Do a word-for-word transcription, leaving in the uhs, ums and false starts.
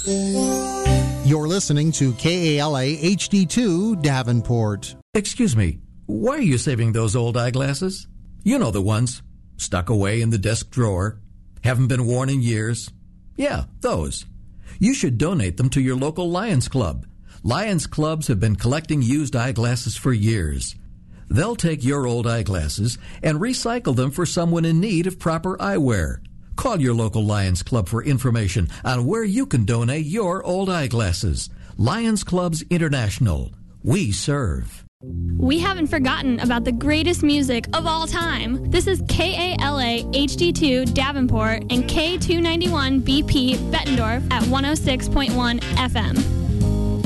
You're listening to K A L A H D two Davenport. Excuse me, why are you saving those old eyeglasses? You know the ones, stuck away in the desk drawer, haven't been worn in years. Yeah, those. You should donate them to your local Lions Club. Lions Clubs have been collecting used eyeglasses for years. They'll take your old eyeglasses and recycle them for someone in need of proper eyewear. Call your local Lions Club for information on where you can donate your old eyeglasses. Lions Clubs International. We serve. We haven't forgotten about the greatest music of all time. This is K A L A H D two Davenport and K two ninety-one B P Bettendorf at one oh six point one F M.